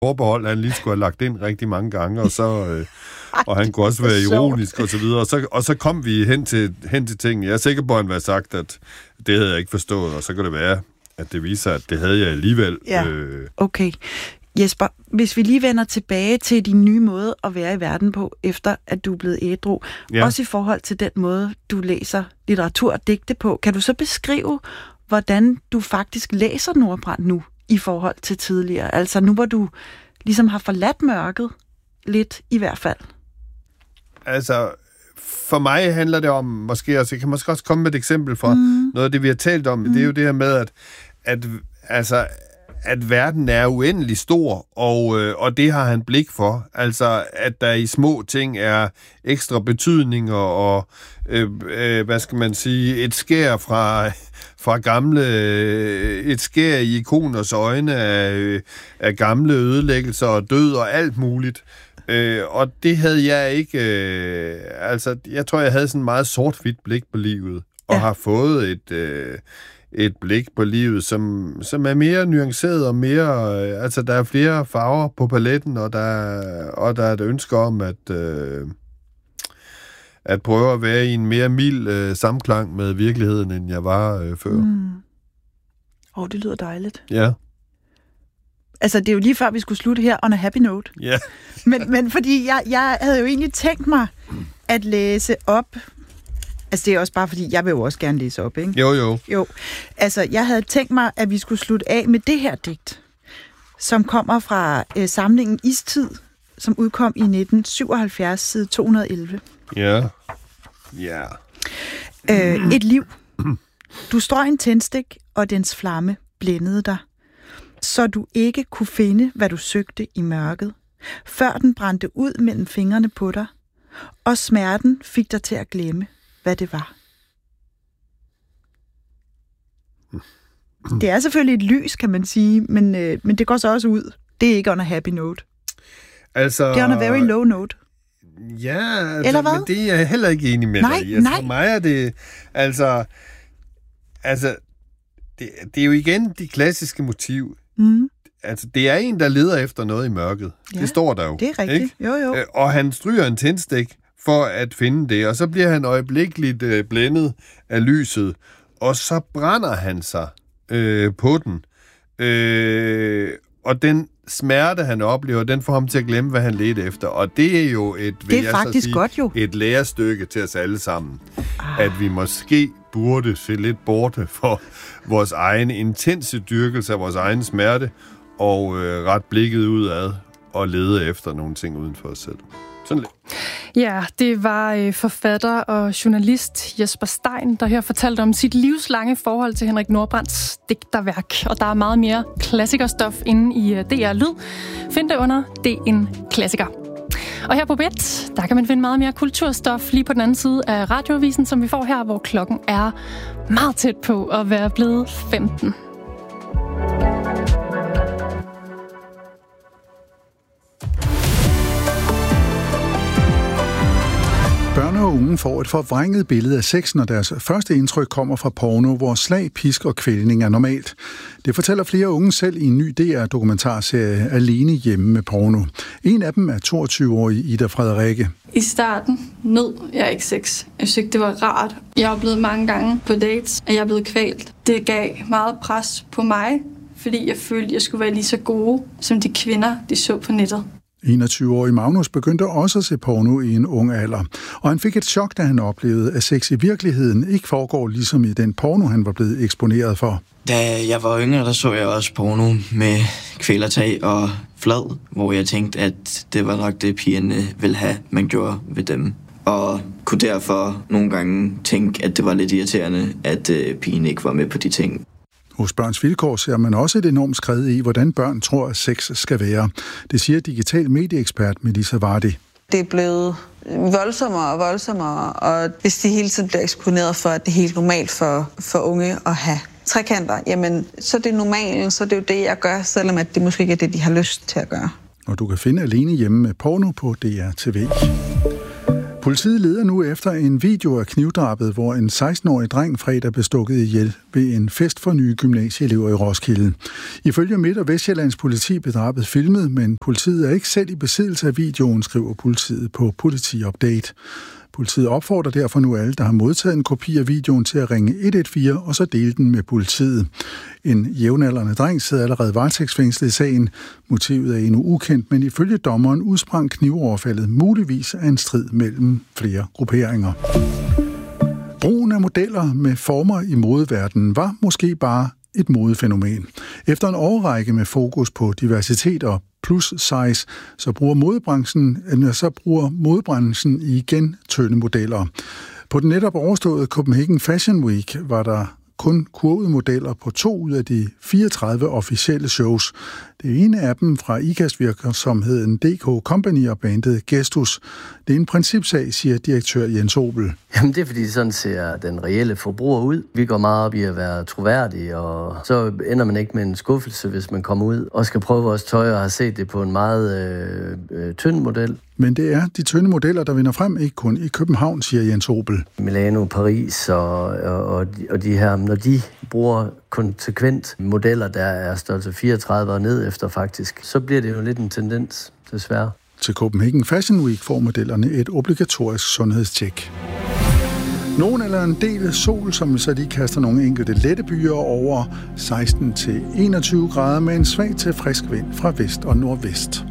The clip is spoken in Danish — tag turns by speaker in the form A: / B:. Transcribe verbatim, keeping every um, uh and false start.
A: forbehold, han lige skulle have lagt ind rigtig mange gange, og så øh, og han kunne også være ironisk og så videre. Og så, og så kom vi hen til, hen til ting. Jeg er sikker på, at han havde sagt, at det havde jeg ikke forstået, og så kan det være, at det viser, at det havde jeg alligevel.
B: Ja, øh... okay. Jesper, hvis vi lige vender tilbage til din nye måde at være i verden på, efter at du er blevet ædru, ja. Også i forhold til den måde, du læser litteratur og digte på, kan du så beskrive, hvordan du faktisk læser Nordbrandt nu, i forhold til tidligere? Altså nu, hvor du ligesom har forladt mørket, lidt i hvert fald.
A: Altså, for mig handler det om, måske også, jeg kan måske også komme med et eksempel for mm. noget af det, vi har talt om, mm. det er jo det her med, at, at altså, at verden er uendelig stor, og, øh, og det har han blik for. Altså, at der i små ting er ekstra betydninger, og øh, øh, hvad skal man sige, et skær fra, fra gamle, et skær i ikoners øjne af, af gamle ødelæggelser og død og alt muligt. Øh, og det havde jeg ikke, øh, altså, jeg tror, jeg havde sådan en meget sort-hvidt blik på livet, og ja. har fået et... Øh, et blik på livet, som, som er mere nuanceret og mere... Altså, der er flere farver på paletten, og der, og der er et ønske om at, øh, at prøve at være i en mere mild øh, samklang med virkeligheden, end jeg var øh, før. Åh, mm.
B: oh, det lyder dejligt.
A: Ja.
B: Altså, det er jo lige før, vi skulle slutte her on a happy note.
A: Ja.
B: men, men fordi jeg, jeg havde jo egentlig tænkt mig at læse op... Altså, det er også bare, fordi jeg vil jo også gerne læse op, ikke?
A: Jo, jo.
B: Jo. Altså, jeg havde tænkt mig, at vi skulle slutte af med det her digt, som kommer fra øh, samlingen Istid, som udkom i nitten syvoghalvfjerds, side to hundrede og elleve.
A: Ja. Ja.
B: Øh, et liv. Du strøg en tændstik, og dens flamme blændede dig, så du ikke kunne finde, hvad du søgte i mørket, før den brændte ud mellem fingrene på dig, og smerten fik dig til at glemme, hvad det var. Det er selvfølgelig et lys, kan man sige, men, øh, men det går så også ud. Det er ikke on a happy note.
A: Altså,
B: det er on a very low note.
A: Ja, altså, men det er jeg heller ikke enig med
B: nej,
A: dig i. Altså,
B: nej.
A: For mig er det, altså, altså det, det er jo igen de klassiske motiv. Mm. Altså, det er en, der leder efter noget i mørket. Ja, det står der jo.
B: Det er rigtigt.
A: Ikke?
B: Jo, jo.
A: Og han stryger en tændstik for at finde det, og så bliver han øjeblikkeligt øh, blændet af lyset, og så brænder han sig øh, på den. Øh, og den smerte, han oplever, den får ham til at glemme, hvad han ledte efter. Og det er jo et,
B: det er jeg faktisk
A: sige,
B: godt, jo.
A: et lærestykke til os alle sammen. Ah. At vi måske burde se lidt borte for vores egen intense dyrkelse af vores egen smerte, og øh, ret blikket udad og lede efter nogle ting uden for os selv. Sådan lidt.
C: Ja, det var forfatter og journalist Jesper Stein, der her fortalte om sit livslange forhold til Henrik Nordbrandts digterværk. Og der er meget mere klassikerstof inde i D R Lyd. Find det under Det er en klassiker. Og her på B et, der kan man finde meget mere kulturstof lige på den anden side af radioavisen, som vi får her, hvor klokken er meget tæt på at være blevet femten.
D: Børn og unge får et forvrænget billede af sex, når deres første indtryk kommer fra porno, hvor slag, pisk og kvælning er normalt. Det fortæller flere unge selv i en ny D R-dokumentarserie Alene hjemme med porno. En af dem er toogtyve-årige Ida Frederikke.
E: I starten nød jeg ikke sex. Jeg synes det var rart. Jeg har oplevet mange gange på dates, at jeg er blevet kvalt. Det gav meget pres på mig, fordi jeg følte, at jeg skulle være lige så gode, som de kvinder, de så på nettet.
D: enogtyve-årig Magnus begyndte også at se porno i en ung alder, og han fik et chok, da han oplevede, at sex i virkeligheden ikke foregår ligesom i den porno, han var blevet eksponeret for.
F: Da jeg var yngre, der så jeg også porno med kvælertag og flad, hvor jeg tænkte, at det var nok det, pigerne ville have, man gjorde ved dem. Og kunne derfor nogle gange tænke, at det var lidt irriterende, at øh, pigen ikke var med på de ting.
D: Hos Børns Vilkår ser man også et enormt skred i, hvordan børn tror, at sex skal være. Det siger digital medieekspert Melissa Vardy.
G: Det er blevet voldsommere og voldsommere, og hvis de hele tiden bliver eksponeret for, at det er helt normalt for, for unge at have trekanter, jamen så er det normalt, så er det jo det, jeg gør, selvom at det måske ikke er det, de har lyst til at gøre.
D: Og du kan finde Alene hjemme med porno på D R T V. Politiet leder nu efter en video af knivdrabet, hvor en seksten-årig dreng fredag blev stukket ihjel ved en fest for nye gymnasieelever i Roskilde. Ifølge Midt- og Vestjyllands politi blev drabet filmet, men politiet er ikke selv i besiddelse af videoen, skriver politiet på Politiupdate. Politiet opfordrer derfor nu alle, der har modtaget en kopi af videoen, til at ringe et et fire og så dele den med politiet. En jævnaldrende dreng sidder allerede varetægtsfængslet i sagen. Motivet er endnu ukendt, men ifølge dommeren udsprang knivoverfaldet muligvis af en strid mellem flere grupperinger. Brugen af modeller med former i modeverdenen var måske bare et modefænomen. Efter en årrække med fokus på diversitet og plus size, så bruger modebranchen, så bruger modebranchen igen tynde modeller. På den netop overståede Copenhagen Fashion Week var der kun kurvede modeller på to ud af de fireogtredive officielle shows. Det ene af dem fra ikast-virksomheden D K Company og bandet Gestus. Det er en principsag, siger direktør Jens Obel.
H: Jamen det er fordi, sådan ser den reelle forbruger ud. Vi går meget op i at være troværdige, og så ender man ikke med en skuffelse, hvis man kommer ud og skal prøve vores tøj og har set det på en meget øh, øh, tynd model.
D: Men det er de tynde modeller, der vinder frem, ikke kun i København, siger Jens Obel.
H: Milano, Paris og, og, og, de, og de her, når de bruger konsekvent modeller, der er størrelse fireogtredive og ned efter faktisk, så bliver det jo lidt en tendens, desværre.
D: Til Copenhagen Fashion Week får modellerne et obligatorisk sundhedstjek. Nogen eller en del sol, som så de kaster nogle enkelte lette byer over seksten til enogtyve grader med en svag til frisk vind fra vest og nordvest.